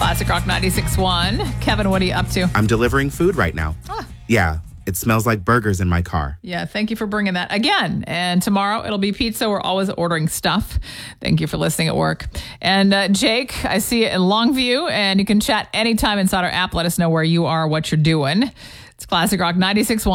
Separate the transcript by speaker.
Speaker 1: Classic Rock 96.1. Kevin, what are you up to?
Speaker 2: I'm delivering food right now. Yeah, it smells like burgers in my car.
Speaker 1: Yeah, thank you for bringing that again. And tomorrow it'll be pizza. We're always ordering stuff. Thank you for listening at work. And Jake, I see you in Longview, and you can chat anytime inside our app. Let us know where you are, what you're doing. It's Classic Rock 96.1.